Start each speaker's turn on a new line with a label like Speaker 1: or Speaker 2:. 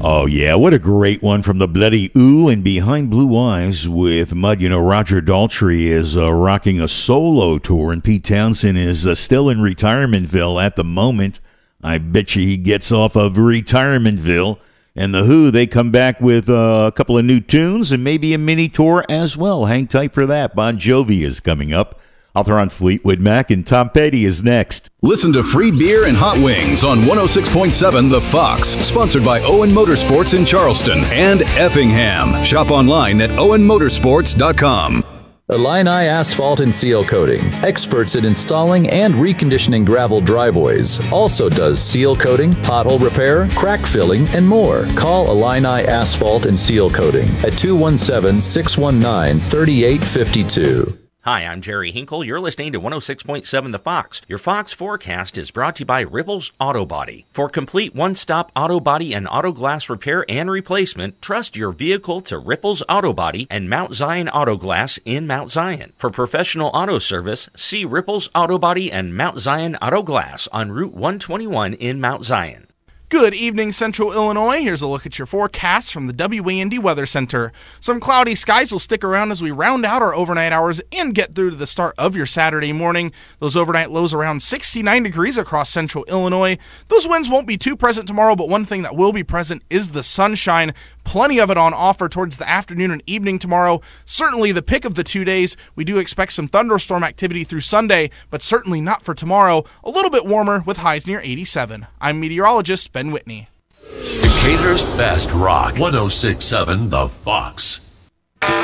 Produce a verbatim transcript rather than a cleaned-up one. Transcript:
Speaker 1: Oh, yeah, what a great one from the Bloody Ooh, and Behind Blue Eyes with Mud. You know, Roger Daltrey is uh, rocking a solo tour, and Pete Townsend is uh, still in Retirementville at the moment. I bet you he gets off of Retirementville. And the Who, they come back with uh, a couple of new tunes and maybe a mini tour as well. Hang tight for that. Bon Jovi is coming up. I'll throw on Fleetwood Mac, and Tom Petty is next.
Speaker 2: Listen to Free Beer and Hot Wings on one oh six point seven The Fox, sponsored by Owen Motorsports in Charleston and Effingham. Shop online at owen motorsports dot com.
Speaker 3: Illini Asphalt and Seal Coating, experts in installing and reconditioning gravel driveways. Also does seal coating, pothole repair, crack filling, and more. Call Illini Asphalt and Seal Coating at two one seven, six one nine, three eight five two.
Speaker 4: Hi, I'm Jerry Hinkle. You're listening to one oh six point seven The Fox. Your Fox forecast is brought to you by Ripples Auto Body. For complete one-stop auto body and auto glass repair and replacement, trust your vehicle to Ripples Auto Body and Mount Zion Auto Glass in Mount Zion. For professional auto service, see Ripples Auto Body and Mount Zion Auto Glass on Route one twenty-one in Mount Zion.
Speaker 5: Good evening, Central Illinois. Here's a look at your forecast from the W A N D Weather Center. Some cloudy skies will stick around as we round out our overnight hours and get through to the start of your Saturday morning. Those overnight lows around sixty-nine degrees across Central Illinois. Those winds won't be too present tomorrow, but one thing that will be present is the sunshine. Plenty of it on offer towards the afternoon and evening tomorrow. Certainly the pick of the two days. We do expect some thunderstorm activity through Sunday, but certainly not for tomorrow. A little bit warmer with highs near eighty-seven. I'm meteorologist Ben Whitney.
Speaker 6: Decatur's best rock, one oh six point seven The Fox.